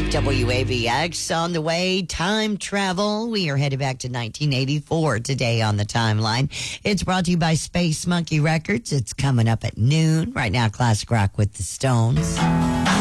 WAVX on the way, time travel. We are headed back to 1984 today on the timeline. It's brought to you by Space Monkey Records. It's coming up at noon. Right now, classic rock with the Stones.